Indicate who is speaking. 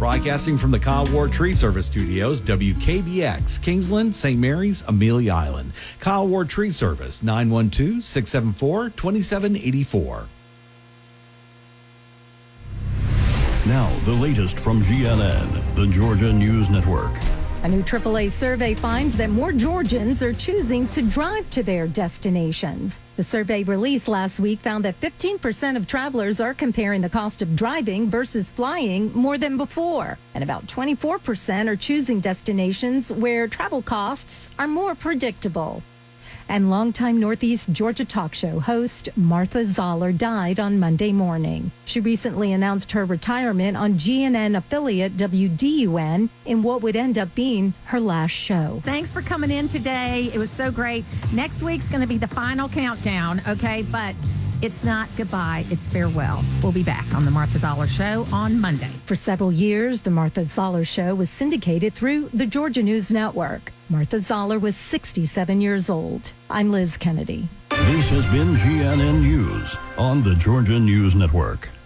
Speaker 1: Broadcasting from the Kyle Ward Tree Service Studios, WKBX, Kingsland, St. Mary's, Amelia Island. Kyle Ward Tree Service, 912-674-2784.
Speaker 2: Now, the latest from GNN, the Georgia News Network.
Speaker 3: A new AAA survey finds that more Georgians are choosing to drive to their destinations. The survey released last week found that 15% of travelers are comparing the cost of driving versus flying more than before. And about 24% are choosing destinations where travel costs are more predictable. And longtime Northeast Georgia talk show host Martha Zoller died on Monday morning. She recently announced her retirement on GNN affiliate WDUN in what would end up being her last show.
Speaker 4: Thanks for coming in today. It was so great. Next week's going to be the final countdown, okay? But it's not goodbye, it's farewell. We'll be back on the Martha Zoller Show on Monday.
Speaker 3: For several years, the Martha Zoller Show was syndicated through the Georgia News Network. Martha Zoller was 67 years old. I'm Liz Kennedy.
Speaker 2: This has been GNN News on the Georgia News Network.